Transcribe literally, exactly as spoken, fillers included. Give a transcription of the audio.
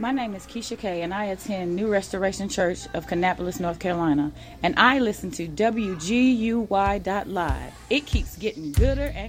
My name is Keisha Kay, and I attend New Restoration Church of Kannapolis, North Carolina. And I listen to W G U Y dot live. It keeps getting gooder and